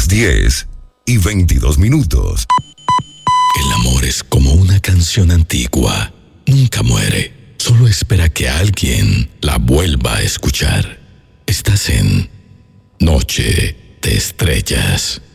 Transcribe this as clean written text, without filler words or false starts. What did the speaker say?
10:22. El amor es como una canción antigua. Nunca muere. Solo espera que alguien la vuelva a escuchar. Estás en Noche de Estrellas.